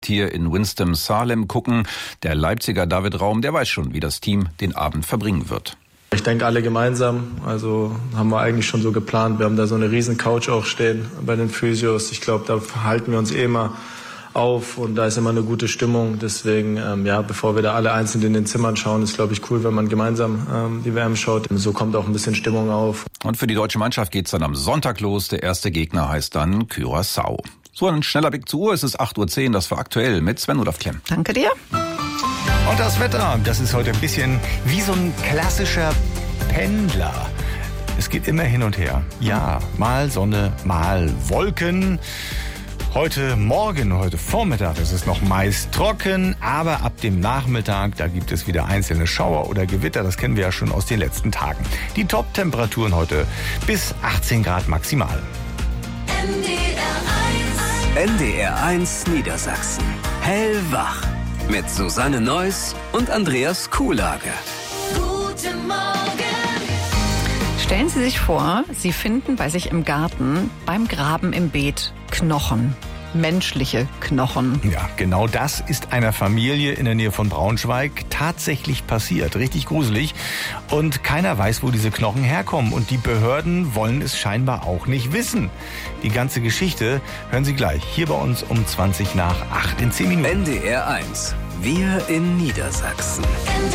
hier in Winston-Salem gucken. Der Leipziger David Raum, der weiß schon, wie das Team den Abend verbringen wird. Ich denke, alle gemeinsam, also haben wir eigentlich schon so geplant. Wir haben da so eine riesen Couch auch stehen bei den Physios. Ich glaube, da halten wir uns immer auf und da ist immer eine gute Stimmung. Deswegen, bevor wir da alle einzeln in den Zimmern schauen, ist, glaube ich, cool, wenn man gemeinsam die WM schaut. So kommt auch ein bisschen Stimmung auf. Und für die deutsche Mannschaft geht's dann am Sonntag los. Der erste Gegner heißt dann Curaçao. So, ein schneller Blick zur Uhr. Es ist 8:10 Uhr. Das war aktuell mit Sven-Olaf Klemm. Danke dir. Und das Wetter, das ist heute ein bisschen wie so ein klassischer Pendler. Es geht immer hin und her. Ja, mal Sonne, mal Wolken. Heute Vormittag ist es noch meist trocken, aber ab dem Nachmittag, da gibt es wieder einzelne Schauer oder Gewitter. Das kennen wir ja schon aus den letzten Tagen. Die Top-Temperaturen heute bis 18 Grad maximal. NDR 1 Niedersachsen. Hellwach. Mit Susanne Neuss und Andreas Kuhlage. Guten Morgen. Stellen Sie sich vor, Sie finden bei sich im Garten beim Graben im Beet Knochen. Menschliche Knochen. Ja, genau das ist einer Familie in der Nähe von Braunschweig tatsächlich passiert. Richtig gruselig. Und keiner weiß, wo diese Knochen herkommen. Und die Behörden wollen es scheinbar auch nicht wissen. Die ganze Geschichte hören Sie gleich hier bei uns um 20 nach 8 in 10 Minuten. NDR 1. Wir in Niedersachsen.